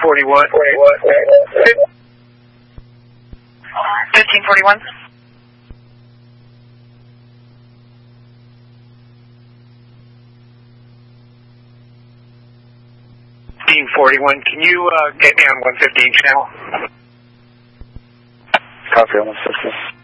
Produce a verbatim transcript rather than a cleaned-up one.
forty-one. fifteen forty-one. fifteen forty-one, can you uh, get me on one fifteen channel? Copy on one fifteen.